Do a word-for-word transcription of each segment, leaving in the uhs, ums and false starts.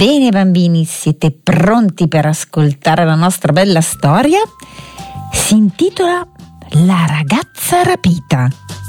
Bene bambini, siete pronti per ascoltare la nostra bella storia? Si intitola La ragazza rapita.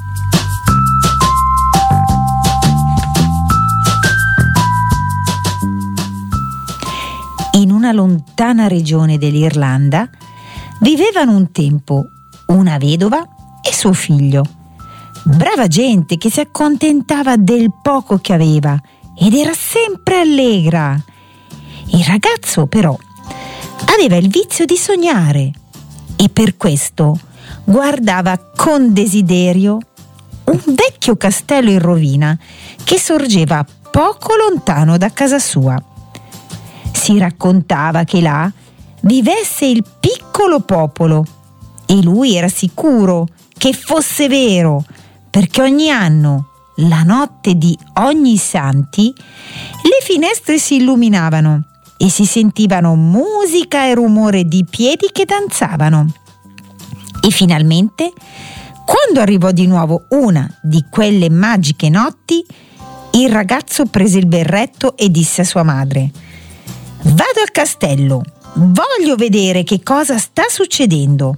In una lontana regione dell'Irlanda vivevano un tempo una vedova e suo figlio. Brava gente che si accontentava del poco che aveva ed era sempre allegra. Il ragazzo però aveva il vizio di sognare e per questo guardava con desiderio un vecchio castello in rovina che sorgeva poco lontano da casa sua. Si raccontava che là vivesse il piccolo popolo e lui era sicuro che fosse vero, perché ogni anno, la notte di Ogni Santi, le finestre si illuminavano e si sentivano musica e rumore di piedi che danzavano. E finalmente, quando arrivò di nuovo una di quelle magiche notti, il ragazzo prese il berretto e disse a sua madre: «Vado al castello, voglio vedere che cosa sta succedendo».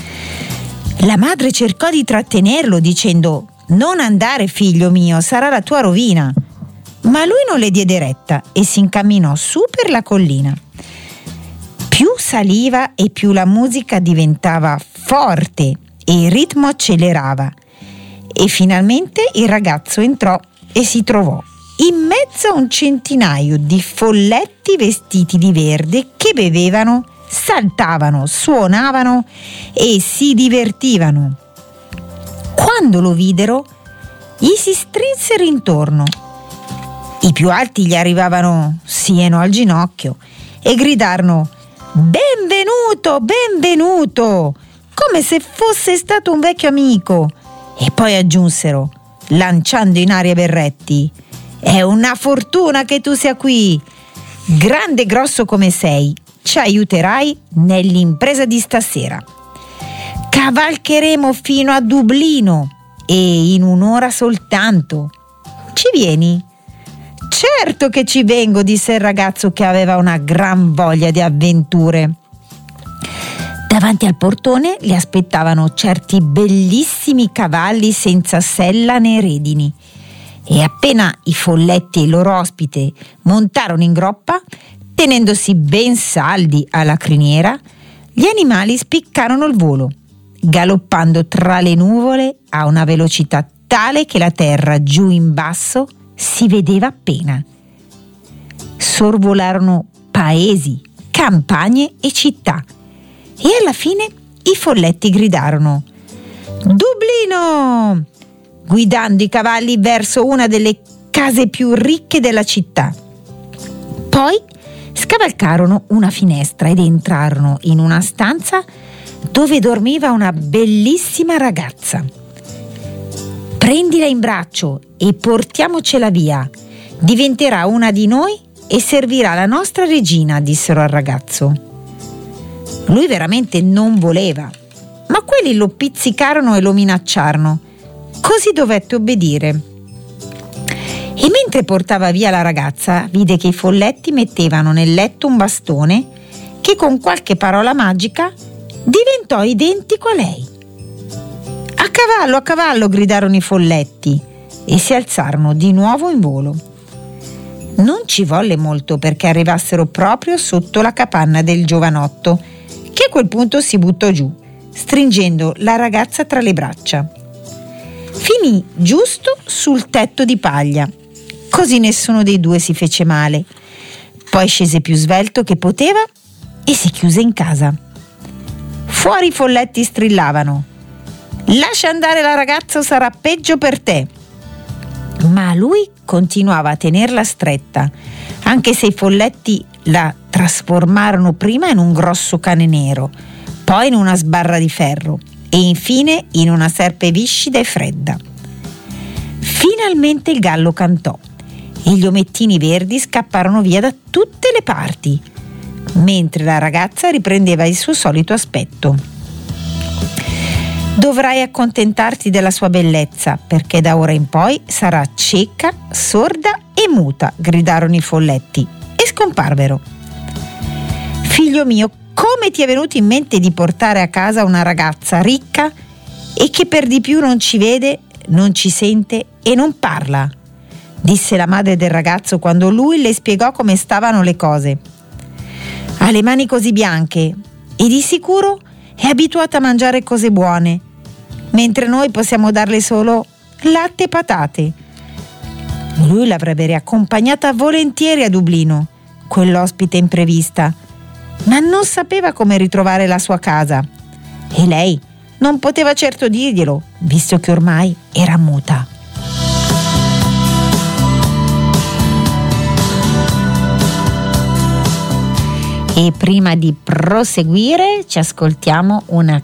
La madre cercò di trattenerlo dicendo: «Non andare, figlio mio, sarà la tua rovina». Ma lui non le diede retta e si incamminò su per la collina. Più saliva e più la musica diventava forte e il ritmo accelerava. E finalmente il ragazzo entrò e si trovò in mezzo a un centinaio di folletti vestiti di verde che bevevano, saltavano, suonavano e si divertivano. Quando lo videro, gli si strinsero intorno. I più alti gli arrivavano sino al ginocchio e gridarono: «Benvenuto, benvenuto!» come se fosse stato un vecchio amico. E poi aggiunsero, lanciando in aria berretti: «È una fortuna che tu sia qui! Grande e grosso come sei, ci aiuterai nell'impresa di stasera. Cavalcheremo fino a Dublino e in un'ora soltanto. Ci vieni?» «Certo che ci vengo», disse il ragazzo che aveva una gran voglia di avventure. Davanti al portone li aspettavano certi bellissimi cavalli senza sella né redini. E appena i folletti e il loro ospite montarono in groppa, tenendosi ben saldi alla criniera, gli animali spiccarono il volo, galoppando tra le nuvole a una velocità tale che la terra giù in basso si vedeva appena. Sorvolarono paesi, campagne e città e alla fine i folletti gridarono: «Dublino!», guidando i cavalli verso una delle case più ricche della città. Poi scavalcarono una finestra ed entrarono in una stanza dove dormiva una bellissima ragazza. «Prendila in braccio e portiamocela via. Diventerà una di noi e servirà la nostra regina», dissero al ragazzo. Lui veramente non voleva, ma quelli lo pizzicarono e lo minacciarono. Così dovette obbedire. E mentre portava via la ragazza, vide che i folletti mettevano nel letto un bastone che con qualche parola magica diventò identico a lei. «A cavallo, a cavallo!», gridarono i folletti e si alzarono di nuovo in volo. Non ci volle molto perché arrivassero proprio sotto la capanna del giovanotto, che a quel punto si buttò giù, stringendo la ragazza tra le braccia. Finì giusto sul tetto di paglia, così nessuno dei due si fece male. Poi scese più svelto che poteva e si chiuse in casa. Fuori i folletti strillavano: «Lascia andare la ragazza o sarà peggio per te». Ma lui continuava a tenerla stretta, anche se i folletti la trasformarono prima in un grosso cane nero, poi in una sbarra di ferro e infine in una serpe viscida e fredda. Finalmente il gallo cantò e gli omettini verdi scapparono via da tutte le parti, mentre la ragazza riprendeva il suo solito aspetto. «Dovrai accontentarti della sua bellezza, perché da ora in poi sarà cieca, sorda e muta», gridarono i folletti e scomparvero. Figlio mio, come ti è venuto in mente di portare a casa una ragazza ricca e che per di più non ci vede, non ci sente e non parla? Disse la madre del ragazzo quando lui le spiegò come stavano le cose. Ha le mani così bianche e di sicuro è abituata a mangiare cose buone, mentre noi possiamo darle solo latte e patate. Lui l'avrebbe riaccompagnata volentieri a Dublino, quell'ospite imprevista, ma non sapeva come ritrovare la sua casa e lei non poteva certo dirglielo, visto che ormai era muta. E prima di proseguire ci ascoltiamo una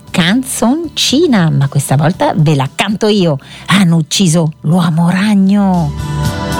canzoncina, ma questa volta ve la canto io. Hanno ucciso l'uomo ragno.